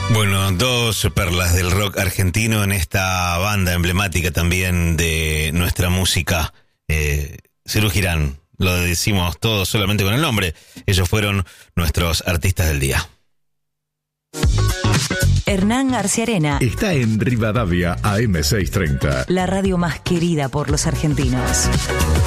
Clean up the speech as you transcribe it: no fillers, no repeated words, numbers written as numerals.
Bueno, dos perlas del rock argentino en esta banda emblemática también de nuestra música. Serú Girán, lo decimos todos solamente con el nombre. Ellos fueron nuestros artistas del día. Hernán Arciarena está en Rivadavia AM630. La radio más querida por los argentinos.